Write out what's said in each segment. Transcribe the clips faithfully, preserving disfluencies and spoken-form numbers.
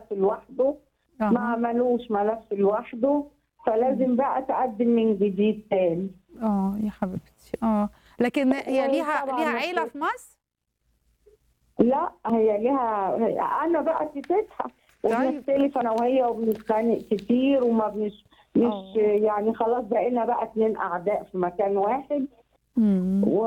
لوحده، ما أها. عملوش ملف لوحده، فلازم بقى تقدم من جديد تاني. آه يا حبيبتي، آه، لكن هي ليها وطبعا ليها عيلة في مصر؟ لا، هي ليها هي انا بقى سيبتها طيب. وبنختلف انا وهي وبنتخانق كتير وما بنش مش آه. يعني خلاص بقينا بقى اتنين اعداء في مكان واحد. إمم. و...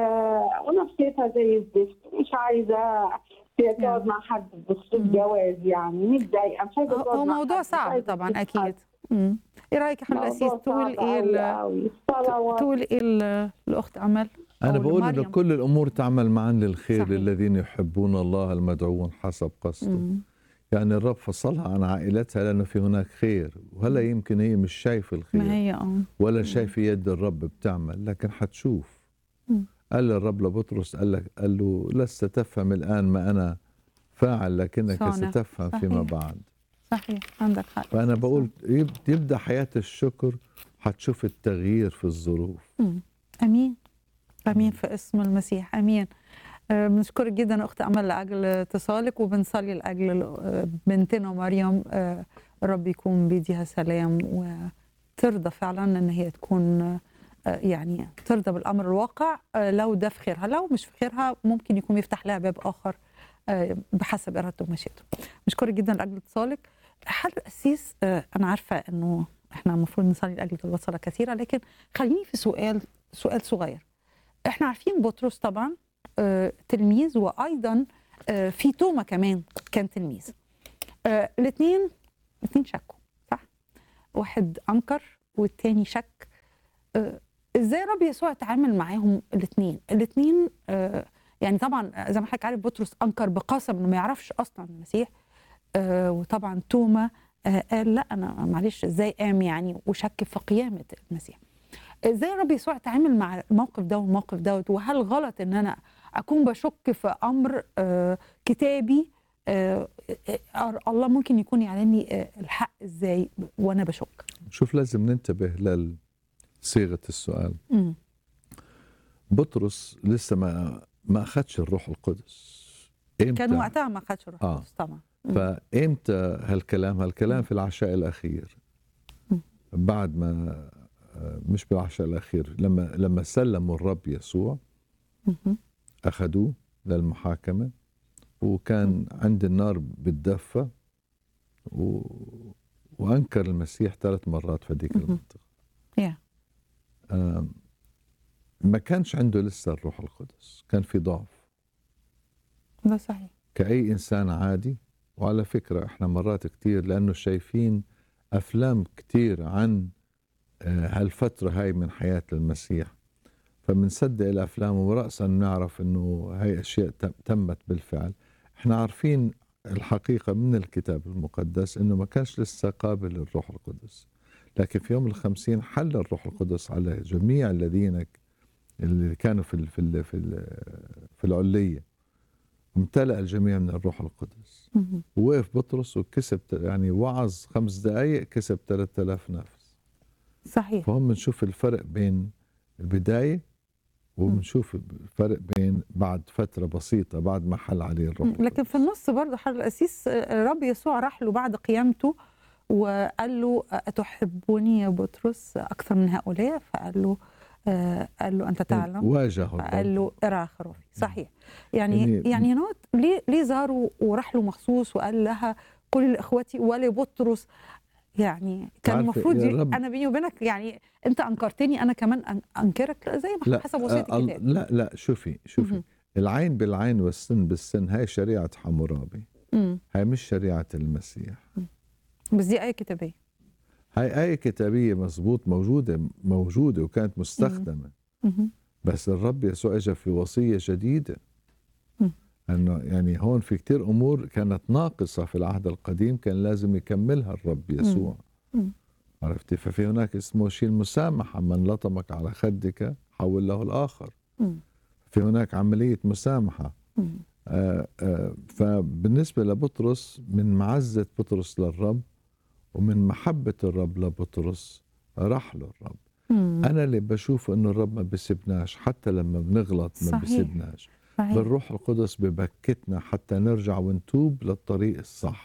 ونفسيتها زي الزفت، مش عايزه تقعد مع حد بخصوص إمم. جواز، يعني متضايقه، مش عايزه هو تقعد هو مع موضوع حد، مش صعب عايزه طبعًا تشوف حد. أكيد. إمم. إيه رأيك يا حضرة موضوع قسيس تقول صعب إيه قوي ل قوي. ت صلوات. تقول إيه ل لأخت أمل أنا أو بقول إنه لمريم؟ كل الأمور تعمل معا للخير صحيح. للذين يحبون الله المدعوون حسب قصده. إمم. يعني الرب فصلها عن عائلتها لأنه في هناك خير، وهلا إمم. يمكن هي مش شايفة ما الخير هي آه. ولا إمم. شايفة يد الرب بتعمل، لكن حتشوف. إمم. قال الرب لبطرس، قال لك قال له لست تفهم الآن ما أنا فاعل، لكنك صانع. ستفهم فيما صحيح. بعد. صحيح، عندك حق. فأنا صح. بقول يب- يبدأ حياة الشكر، حتشوف التغيير في الظروف. إمم. آمين. آمين في اسم المسيح، آمين. آآ بنشكرِك جدًا أخت أمل لأجل اتصالِك، وبنصلي لأجل آآ بنتنا مريم، آآ الرب يكون بيديها سلام وترضى فعلًا إن هي تكون آآ يعني ترضى بالأمر الواقع، آآ لو ده في خيرها، لو مش في خيرها ممكن يكون يفتح لها باب آخر آآ بحسب إرادته ومشيئته. باشكرِك جدًا لأجل اتصالِك. حضرة القسيس، آآ أنا عارفة إنه إحنا المفروض نصلي لأجل طلبات صلاة كثيرة، لكن خلّيني في سؤال سؤال صغير. إحنا عارفين بطرس طبعًا آآ تلميذ، وأيضًا آآ في توما كمان كان تلميذ. آآ الاتنين الاتنين شكّوا، صح؟ واحد أنكر والتاني شك. آآ إزاي الرب يسوع اتعامل معاهم الاتنين؟ الاتنين آآ يعني طبعًا زي ما حضرتك عارف بطرس أنكر بقسم إنه ما يعرفش أصلًا المسيح، آآ وطبعًا توما آآ قال لأ أنا معلش إزاي قام يعني، وشك في قيامة المسيح. إزاي الرب يسوع اتعامل مع الموقف ده والموقف دوّة، وهل غلط إن أنا أكون باشُك في أمر آآ كتابي، آآ آآ الله ممكن يكون يعلمني آآ الحق إزاي وأنا باشُك؟ شوف، لازم ننتبه لصيغة السؤال. إمم. بطرس لسه ما ما أخدش الروح القدس. كان إمتى؟ وقتها ما خدش الروح آه. القدس طبعًا. إمم. فإمتى هالكلام؟ هالكلام إمم. في العشاء الأخير. إمم. بعد ما آه، مش بالعشاء الأخير، لما لما سلموا الرب يسوع اهم. أخدوه للمحاكمة، إمم. وكان عند النار بتدفى، و... وأنكر المسيح ثلاث مرات في هذيك اهم. المنطقة. ياه! آه، ما كانش عنده لسه الروح القدس، كان في ضعف ده صحيح. كأي إنسان عادي. وعلى فكرة إحنا مرات كتير لأنه شايفين أفلام كتير عن آه، هالفترة هاي من حياة المسيح، فمنصدق الأفلام ورأسا نعرف إنه هاي أشياء تم- تمت بالفعل. إحنا عارفين الحقيقة من الكتاب المقدس إنه ما كانش لسه قابل للروح القدس، لكن في يوم الخمسين حل الروح القدس على جميع الذين ك- اللي كانوا في ال في ال في ال في العلية، امتلأ الجميع من الروح القدس. اهم. ووقف بطرس وكسب ت- يعني وعظ خمس دقايق كسب ثلاثة آلاف نفس. صحيح. فهم بنشوف الفرق بين البداية، إمم. وبنشوف الفرق بين بعد فترة بسيطة بعد ما حل عليه الروح إمم. لكن في القدس. النُص برضه حضرة القسيس، آآ الرب يسوع راح له بعد قيامته وقال له: "أتحبني يا بطرس أكثر من هؤلاء؟" فقال له آآ قال له: "أنت تعلم." واجهه قال الرب. له: "ارعى خرافي." صحيح. يعني يعني يعني هنا ليه ليه زاره وراح له مخصوص وقال لها قولي لإخوتي ولبطرس؟ يعني كان تعرف المفروض يا ي رب، أنا بيني وبينك يعني أنت أنكرتني أنا كمان أن أنكرك، لا زي ما لا حسب وصية آه، الكتاب. لا لا شوفي شوفي اهم. العين بالعين والسن بالسن، هاي شريعة حمورابي، إمم. هاي مش شريعة المسيح. إمم. بس دي آية كتابية. هاي آية كتابية مزبوط، موجودة موجودة وكانت إمم. مستخدمة، اهم. بس الرب يسوع اجى في وصية جديدة. إمم. انه يعني هون في كتير امور كانت ناقصة في العهد القديم، كان لازم يكملها الرب إمم. يسوع. إمم. عرفتي؟ ففي هناك اسمه شيء المسامحة، من لطمك على خدك حول له الآخر. إمم. في هناك عملية مسامحة. إمم. آه، آه، فبالنسبة لبطرس، من معزة بطرس للرب ومن محبة الرب لبطرس راح له الرب. إمم. أنا اللي بشوف إنه الرب ما بيسيبناش حتى لما بنغلط، ما صحيح. بيسيبناش. صحيح. بالروح القدس ببكتنا حتى نرجع ونتوب للطريق الصح.